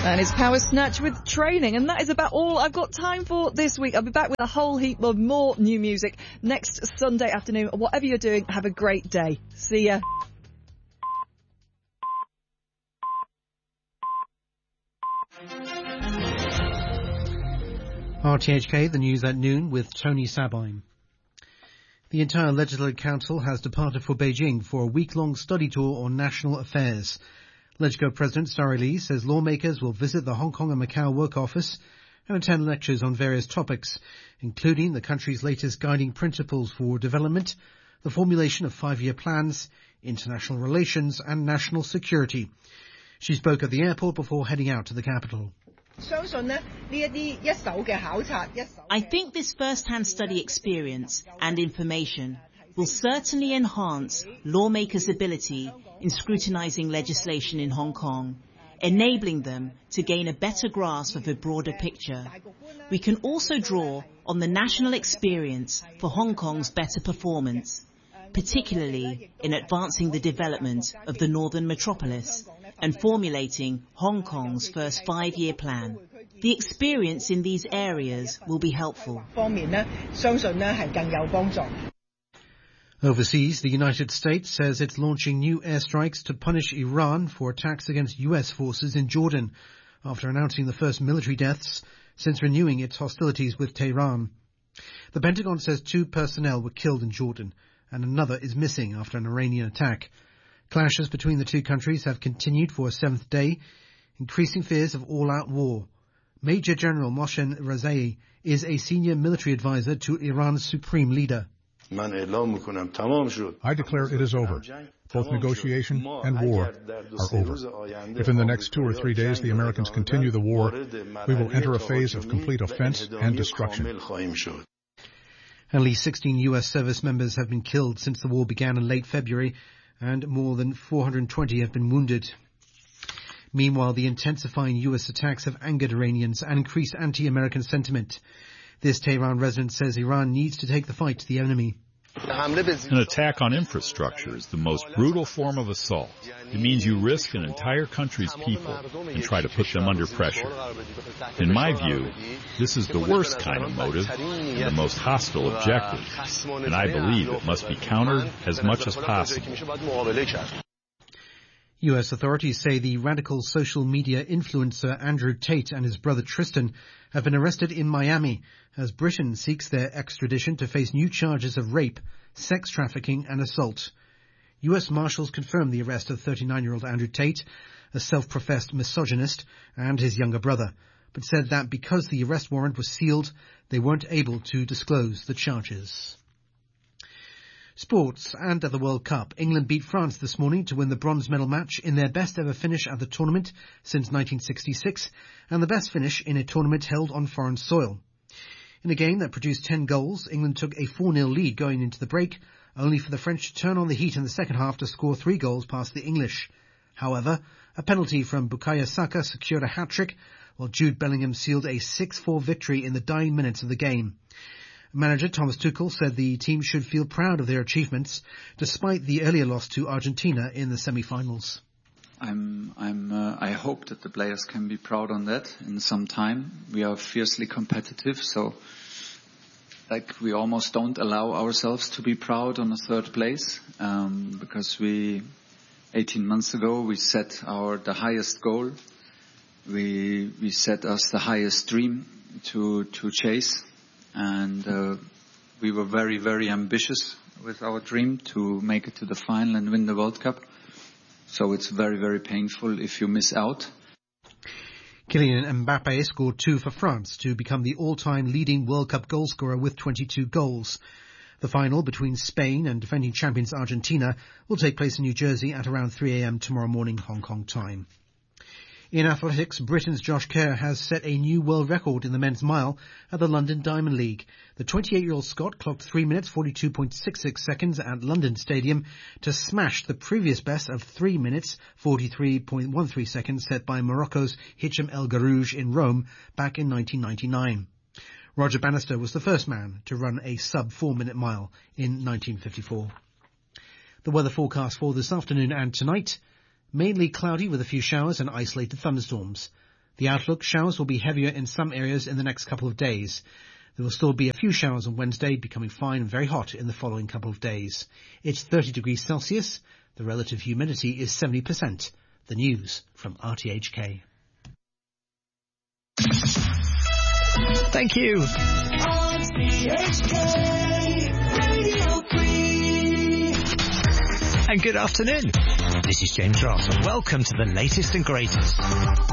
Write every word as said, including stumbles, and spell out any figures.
And it's Power Snatch with Training, and that is about all I've got time for this week. I'll be back with a whole heap of more new music next Sunday afternoon. Whatever you're doing, have a great day. See ya. R T H K, the news at noon with Tony Sabine. The entire Legislative Council has departed for Beijing for a week-long study tour on national affairs. LegCo President Starry Lee says lawmakers will visit the Hong Kong and Macau Work Office and attend lectures on various topics, including the country's latest guiding principles for development, the formulation of five-year plans, international relations and national security. She spoke at the airport before heading out to the capital. I think this first-hand study experience and information will certainly enhance lawmakers' ability in scrutinising legislation in Hong Kong, enabling them to gain a better grasp of a broader picture. We can also draw on the national experience for Hong Kong's better performance, particularly in advancing the development of the northern metropolis and formulating Hong Kong's first five-year plan. The experience in these areas will be helpful. Overseas, the United States says it's launching new airstrikes to punish Iran for attacks against U S forces in Jordan, after announcing the first military deaths since renewing its hostilities with Tehran. The Pentagon says two personnel were killed in Jordan, and another is missing after an Iranian attack. Clashes between the two countries have continued for a seventh day, increasing fears of all-out war. Major General Mohsen Rezai is a senior military advisor to Iran's supreme leader. I declare it is over. Both negotiation and war are over. If in the next two or three days the Americans continue the war, we will enter a phase of complete offense and destruction. At least sixteen U S service members have been killed since the war began in late February, and more than four hundred twenty have been wounded. Meanwhile, the intensifying U S attacks have angered Iranians and increased anti-American sentiment. This Tehran resident says Iran needs to take the fight to the enemy. An attack on infrastructure is the most brutal form of assault. It means you risk an entire country's people and try to put them under pressure. In my view, this is the worst kind of motive and the most hostile objective, and I believe it must be countered as much as possible. U S authorities say the radical social media influencer Andrew Tate and his brother Tristan have been arrested in Miami as Britain seeks their extradition to face new charges of rape, sex trafficking and assault. U S Marshals confirmed the arrest of thirty-nine-year-old Andrew Tate, a self-professed misogynist, and his younger brother, but said that because the arrest warrant was sealed, they weren't able to disclose the charges. Sports, and at the World Cup, England beat France this morning to win the bronze medal match in their best ever finish at the tournament since nineteen sixty-six, and the best finish in a tournament held on foreign soil. In a game that produced ten goals, England took a four nil lead going into the break, only for the French to turn on the heat in the second half to score three goals past the English. However, a penalty from Bukayo Saka secured a hat-trick, while Jude Bellingham sealed a six four victory in the dying minutes of the game. Manager Thomas Tuchel said the team should feel proud of their achievements, despite the earlier loss to Argentina in the semi-finals. I'm, I'm, uh, I hope that the players can be proud on that in some time. We are fiercely competitive, so like we almost don't allow ourselves to be proud on a third place, um, because we, eighteen months ago, we set our, the highest goal. We, we set us the highest dream to, to chase. And uh, we were very, very ambitious with our dream to make it to the final and win the World Cup. So it's very, very painful if you miss out. Kylian Mbappe scored two for France to become the all-time leading World Cup goalscorer with twenty-two goals. The final between Spain and defending champions Argentina will take place in New Jersey at around three a.m. tomorrow morning, Hong Kong time. In athletics, Britain's Josh Kerr has set a new world record in the men's mile at the London Diamond League. The twenty-eight-year-old Scot clocked three minutes forty-two point six six seconds at London Stadium to smash the previous best of three minutes forty-three point one three seconds set by Morocco's Hicham El Garouj in Rome back in nineteen ninety-nine. Roger Bannister was the first man to run a sub-four-minute mile in nineteen fifty-four. The weather forecast for this afternoon and tonight: mainly cloudy with a few showers and isolated thunderstorms. The outlook: showers will be heavier in some areas in the next couple of days. There will still be a few showers on Wednesday, becoming fine and very hot in the following couple of days. It's thirty degrees Celsius. The relative humidity is seventy percent. The news from R T H K. Thank you. R T H K Radio three. And good afternoon. This is James Ross, and welcome to the latest and greatest.